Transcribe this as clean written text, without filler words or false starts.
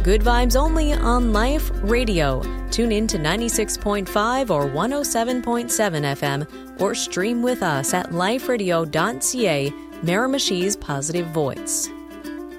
Good vibes only on Life Radio. Tune in to 96.5 or 107.7 FM or stream with us at liferadio.ca, Miramishi's Positive Voice.